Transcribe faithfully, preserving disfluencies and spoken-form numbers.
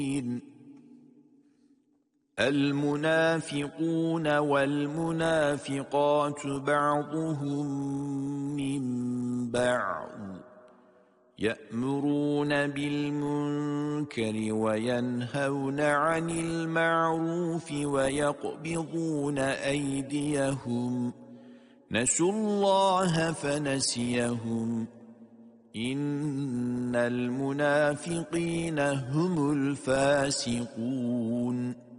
المنافقون والمنافقات بعضهم من بعض يأمرون بالمنكر وينهون عن المعروف ويقبضون أيديهم نسوا الله فنسيهم إن المنافقين هم الفاسقون